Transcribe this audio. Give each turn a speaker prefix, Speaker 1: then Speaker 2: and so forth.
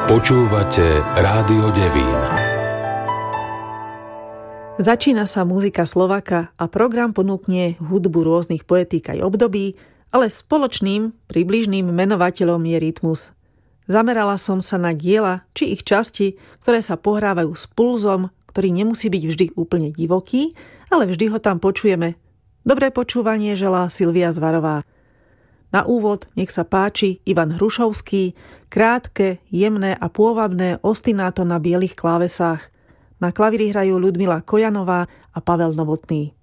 Speaker 1: Počúvate Rádio Devín.
Speaker 2: Začína sa Muzika Slováka a program ponúkne hudbu rôznych poetík aj období, ale spoločným, približným menovateľom je rytmus. Zamerala som sa na diela či ich časti, ktoré sa pohrávajú s pulzom, ktorý nemusí byť vždy úplne divoký, ale vždy ho tam počujeme. Dobré počúvanie želá Silvia Zvarová. Na úvod nech sa páči Ivan Hrušovský, krátke, jemné a pôvabné ostinato na bielých klávesách. Na klavíri hrajú Ľudmila Kojanová a Pavel Novotný.